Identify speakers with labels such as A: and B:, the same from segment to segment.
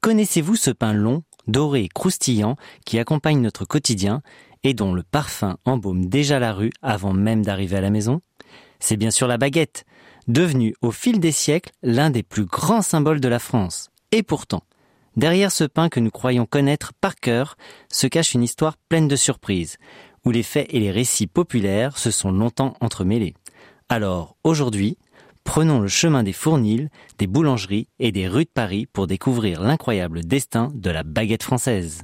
A: Connaissez-vous ce pain long, doré et croustillant qui accompagne notre quotidien et dont le parfum embaume déjà la rue avant même d'arriver à la maison ? C'est bien sûr la baguette, devenue au fil des siècles l'un des plus grands symboles de la France. Et pourtant, derrière ce pain que nous croyons connaître par cœur, se cache une histoire pleine de surprises, où les faits et les récits populaires se sont longtemps entremêlés. Alors, aujourd'hui, prenons le chemin des fournils, des boulangeries et des rues de Paris pour découvrir l'incroyable destin de la baguette française.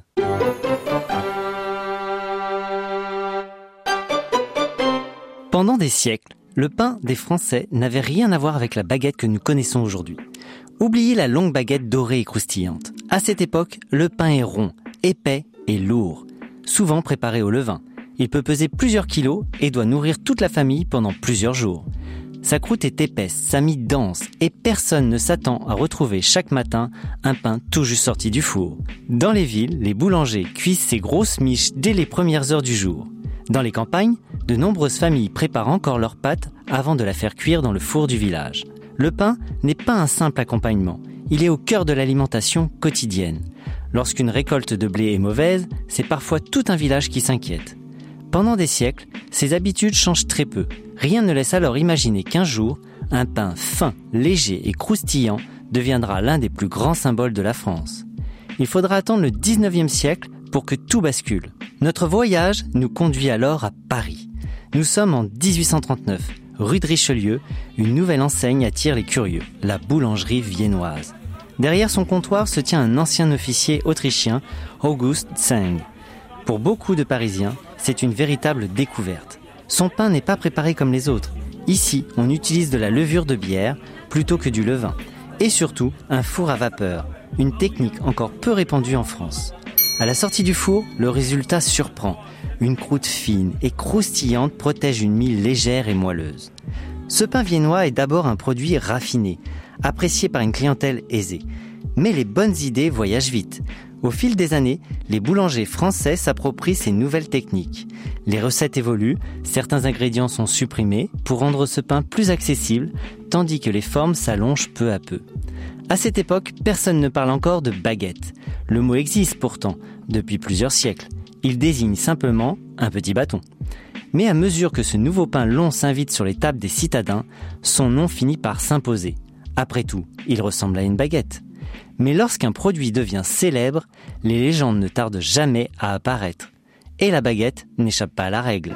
A: Pendant des siècles, le pain des Français n'avait rien à voir avec la baguette que nous connaissons aujourd'hui. Oubliez la longue baguette dorée et croustillante. À cette époque, le pain est rond, épais et lourd, souvent préparé au levain. Il peut peser plusieurs kilos et doit nourrir toute la famille pendant plusieurs jours. Sa croûte est épaisse, sa mie dense et personne ne s'attend à retrouver chaque matin un pain tout juste sorti du four. Dans les villes, les boulangers cuisent ces grosses miches dès les premières heures du jour. Dans les campagnes, de nombreuses familles préparent encore leur pâte avant de la faire cuire dans le four du village. Le pain n'est pas un simple accompagnement, il est au cœur de l'alimentation quotidienne. Lorsqu'une récolte de blé est mauvaise, c'est parfois tout un village qui s'inquiète. Pendant des siècles, ces habitudes changent très peu. Rien ne laisse alors imaginer qu'un jour, un pain fin, léger et croustillant deviendra l'un des plus grands symboles de la France. Il faudra attendre le 19e siècle pour que tout bascule. Notre voyage nous conduit alors à Paris. Nous sommes en 1839, rue de Richelieu, une nouvelle enseigne attire les curieux, la boulangerie viennoise. Derrière son comptoir se tient un ancien officier autrichien, August Zeng. Pour beaucoup de Parisiens, c'est une véritable découverte. Son pain n'est pas préparé comme les autres. Ici, on utilise de la levure de bière plutôt que du levain. Et surtout, un four à vapeur, une technique encore peu répandue en France. À la sortie du four, le résultat surprend. Une croûte fine et croustillante protège une mie légère et moelleuse. Ce pain viennois est d'abord un produit raffiné, apprécié par une clientèle aisée. Mais les bonnes idées voyagent vite. Au fil des années, les boulangers français s'approprient ces nouvelles techniques. Les recettes évoluent, certains ingrédients sont supprimés pour rendre ce pain plus accessible, tandis que les formes s'allongent peu à peu. À cette époque, personne ne parle encore de baguette. Le mot existe pourtant, depuis plusieurs siècles. Il désigne simplement un petit bâton. Mais à mesure que ce nouveau pain long s'invite sur les tables des citadins, son nom finit par s'imposer. Après tout, il ressemble à une baguette. Mais lorsqu'un produit devient célèbre, les légendes ne tardent jamais à apparaître. Et la baguette n'échappe pas à la règle.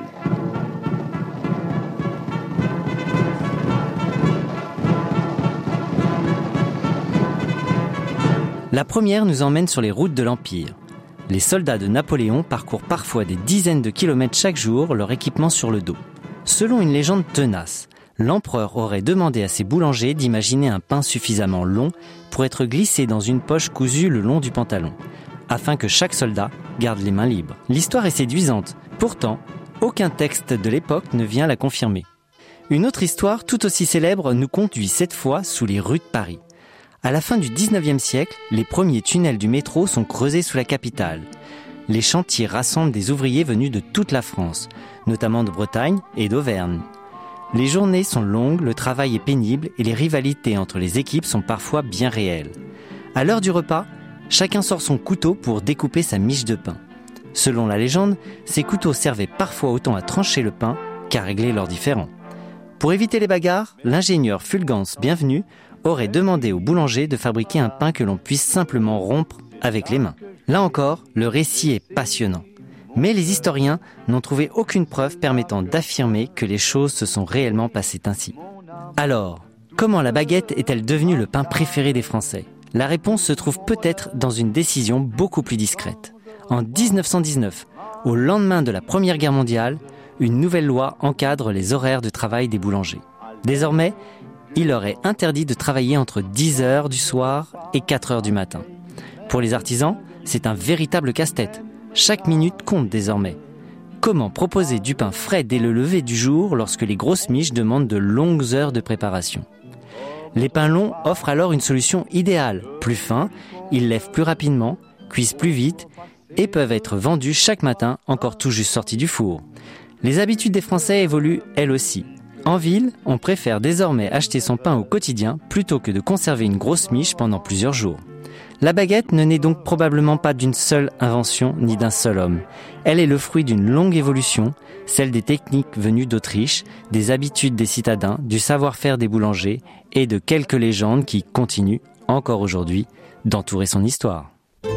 A: La première nous emmène sur les routes de l'Empire. Les soldats de Napoléon parcourent parfois des dizaines de kilomètres chaque jour, leur équipement sur le dos. Selon une légende tenace, l'empereur aurait demandé à ses boulangers d'imaginer un pain suffisamment long pour être glissé dans une poche cousue le long du pantalon, afin que chaque soldat garde les mains libres. L'histoire est séduisante, pourtant, aucun texte de l'époque ne vient la confirmer. Une autre histoire tout aussi célèbre nous conduit cette fois sous les rues de Paris. À la fin du 19e siècle, les premiers tunnels du métro sont creusés sous la capitale. Les chantiers rassemblent des ouvriers venus de toute la France, notamment de Bretagne et d'Auvergne. Les journées sont longues, le travail est pénible et les rivalités entre les équipes sont parfois bien réelles. À l'heure du repas, chacun sort son couteau pour découper sa miche de pain. Selon la légende, ces couteaux servaient parfois autant à trancher le pain qu'à régler leurs différends. Pour éviter les bagarres, l'ingénieur Fulgence Bienvenu aurait demandé au boulanger de fabriquer un pain que l'on puisse simplement rompre avec les mains. Là encore, le récit est passionnant. Mais les historiens n'ont trouvé aucune preuve permettant d'affirmer que les choses se sont réellement passées ainsi. Alors, comment la baguette est-elle devenue le pain préféré des Français ? La réponse se trouve peut-être dans une décision beaucoup plus discrète. En 1919, au lendemain de la Première Guerre mondiale, une nouvelle loi encadre les horaires de travail des boulangers. Désormais, il leur est interdit de travailler entre 10h du soir et 4h du matin. Pour les artisans, c'est un véritable casse-tête. Chaque minute compte désormais. Comment proposer du pain frais dès le lever du jour lorsque les grosses miches demandent de longues heures de préparation ? Les pains longs offrent alors une solution idéale. Plus fins, ils lèvent plus rapidement, cuisent plus vite et peuvent être vendus chaque matin, encore tout juste sortis du four. Les habitudes des Français évoluent elles aussi. En ville, on préfère désormais acheter son pain au quotidien plutôt que de conserver une grosse miche pendant plusieurs jours. La baguette ne naît donc probablement pas d'une seule invention ni d'un seul homme. Elle est le fruit d'une longue évolution, celle des techniques venues d'Autriche, des habitudes des citadins, du savoir-faire des boulangers et de quelques légendes qui continuent, encore aujourd'hui, d'entourer son histoire.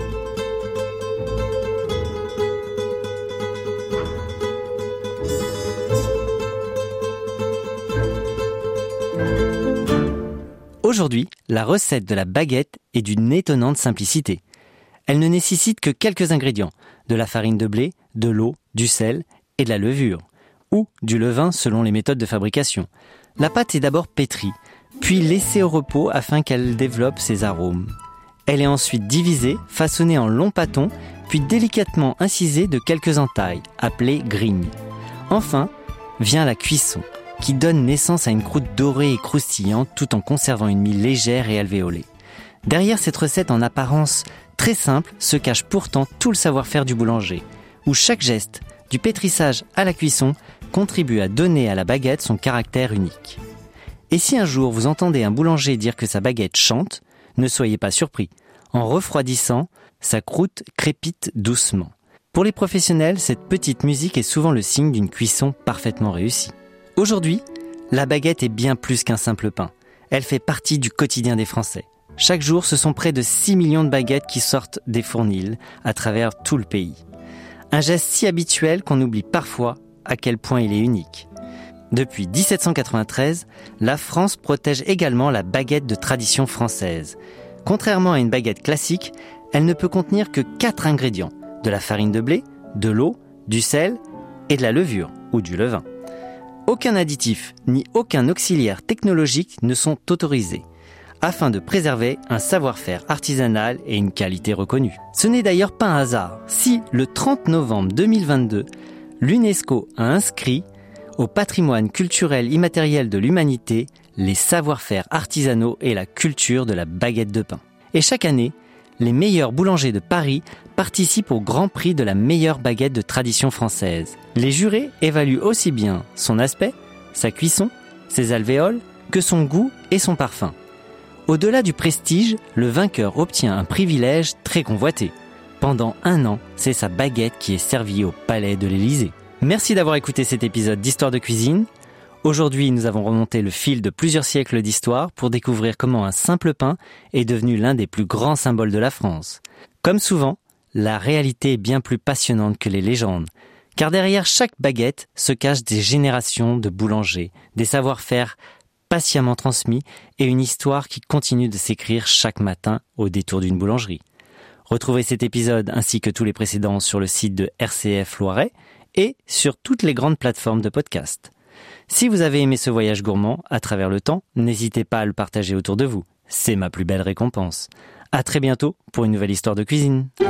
A: Aujourd'hui, la recette de la baguette est d'une étonnante simplicité. Elle ne nécessite que quelques ingrédients, de la farine de blé, de l'eau, du sel et de la levure, ou du levain selon les méthodes de fabrication. La pâte est d'abord pétrie, puis laissée au repos afin qu'elle développe ses arômes. Elle est ensuite divisée, façonnée en longs pâtons, puis délicatement incisée de quelques entailles, appelées grignes. Enfin, vient la cuisson, qui donne naissance à une croûte dorée et croustillante tout en conservant une mie légère et alvéolée. Derrière cette recette en apparence très simple se cache pourtant tout le savoir-faire du boulanger, où chaque geste, du pétrissage à la cuisson, contribue à donner à la baguette son caractère unique. Et si un jour vous entendez un boulanger dire que sa baguette chante, ne soyez pas surpris. En refroidissant, sa croûte crépite doucement. Pour les professionnels, cette petite musique est souvent le signe d'une cuisson parfaitement réussie. Aujourd'hui, la baguette est bien plus qu'un simple pain. Elle fait partie du quotidien des Français. Chaque jour, ce sont près de 6 millions de baguettes qui sortent des fournils à travers tout le pays. Un geste si habituel qu'on oublie parfois à quel point il est unique. Depuis 1793, la France protège également la baguette de tradition française. Contrairement à une baguette classique, elle ne peut contenir que 4 ingrédients, de la farine de blé, de l'eau, du sel et de la levure ou du levain. Aucun additif ni aucun auxiliaire technologique ne sont autorisés, afin de préserver un savoir-faire artisanal et une qualité reconnue. Ce n'est d'ailleurs pas un hasard si, le 30 novembre 2022, l'UNESCO a inscrit au patrimoine culturel immatériel de l'humanité les savoir-faire artisanaux et la culture de la baguette de pain. Et chaque année, les meilleurs boulangers de Paris participent au Grand Prix de la meilleure baguette de tradition française. Les jurés évaluent aussi bien son aspect, sa cuisson, ses alvéoles, que son goût et son parfum. Au-delà du prestige, le vainqueur obtient un privilège très convoité. Pendant 1 an, c'est sa baguette qui est servie au palais de l'Élysée. Merci d'avoir écouté cet épisode d'Histoire de cuisine. Aujourd'hui, nous avons remonté le fil de plusieurs siècles d'histoire pour découvrir comment un simple pain est devenu l'un des plus grands symboles de la France. Comme souvent, la réalité est bien plus passionnante que les légendes, car derrière chaque baguette se cachent des générations de boulangers, des savoir-faire patiemment transmis et une histoire qui continue de s'écrire chaque matin au détour d'une boulangerie. Retrouvez cet épisode ainsi que tous les précédents sur le site de RCF Loiret et sur toutes les grandes plateformes de podcast. Si vous avez aimé ce voyage gourmand à travers le temps, n'hésitez pas à le partager autour de vous. C'est ma plus belle récompense. À très bientôt pour une nouvelle histoire de cuisine.